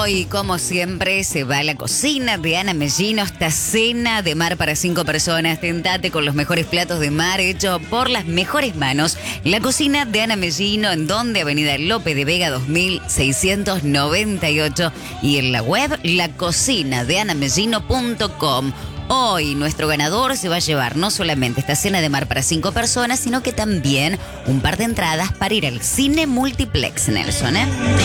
hoy, como siempre, se va a la cocina de Ana Mellino, esta cena de mar para 5 personas. Tentate con los mejores platos de mar hechos por las mejores manos. La cocina de Ana Mellino, ¿en donde? Avenida Lope de Vega 2698 y en la web lacocinadeanamellino.com. Hoy nuestro ganador se va a llevar no solamente esta cena de mar para 5 personas, sino que también un par de entradas para ir al cine multiplex, Nelson, ¿eh?